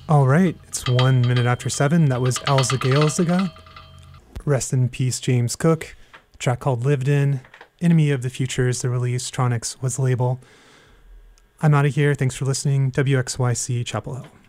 All right, it's 1 minute after 7. That was Elza Gailzaga. Rest in peace, James Cook. A track called Lived In. Enemy of the Future is the release. Tronics was the label. I'm out of here. Thanks for listening. WXYC Chapel Hill.